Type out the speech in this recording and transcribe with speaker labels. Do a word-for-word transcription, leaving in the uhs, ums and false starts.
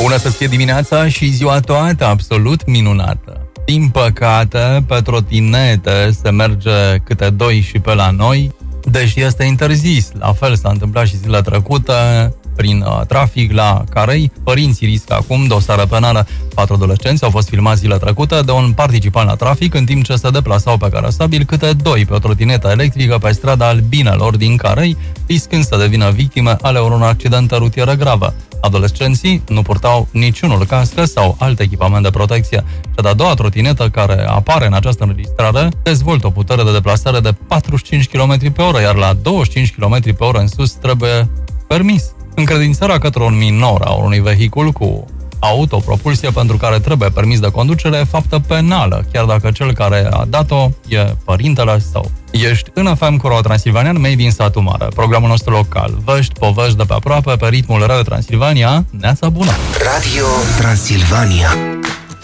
Speaker 1: Bună să fie dimineața și ziua toată, absolut minunată. Din păcate, pe trotinete se merge câte doi și pe la noi, deși este interzis. La fel s-a întâmplat și zilele trecute prin uh, trafic la Carei. Părinții riscă acum dosară penală. Patru adolescenți au fost filmați zilele trecute de un participant la trafic în timp ce se deplasau pe carosabil câte doi pe o trotinetă electrică pe strada Albinelor din Carei, riscând să devină victime ale unor accidente rutiere grave. Adolescenții nu purtau niciunul cască sau alt echipament de protecție. Cea de-a doua trotinetă care apare în această înregistrare dezvoltă o putere de deplasare de patruzeci și cinci kilometri pe oră, iar la douăzeci și cinci kilometri pe oră în sus trebuie permis. Încredințarea către un minor a unui vehicul cu autopropulsie pentru care trebuie permis de conducere e faptă penală, chiar dacă cel care a dat-o e părintele său. Ești în F M cu Radio Transilvanian, made din satul mare, programul nostru local. Vești, povești de pe aproape, pe ritmul Radio Transilvania. Neața bună!
Speaker 2: Radio Transilvania.